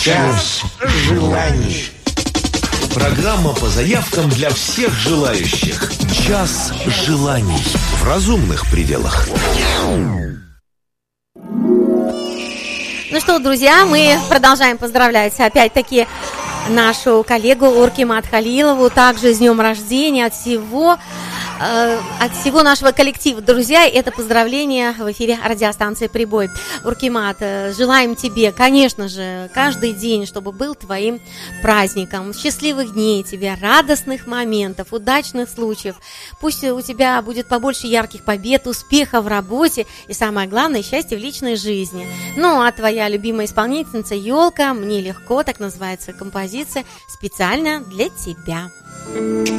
Час желаний. Программа по заявкам для всех желающих. Час желаний в разумных пределах. Ну что, друзья, мы продолжаем поздравлять опять-таки нашу коллегу Уркимат Халилову, также с днем рождения от всего нашего коллектива. Друзья, это поздравление в эфире радиостанции «Прибой». Уркимат, желаем тебе, конечно же, каждый день, чтобы был твоим праздником. Счастливых дней тебе, радостных моментов, удачных случаев. Пусть у тебя будет побольше ярких побед, успеха в работе и, самое главное, счастья в личной жизни. Ну, а твоя любимая исполнительница «Елка», «Мне легко», так называется композиция, специально для тебя.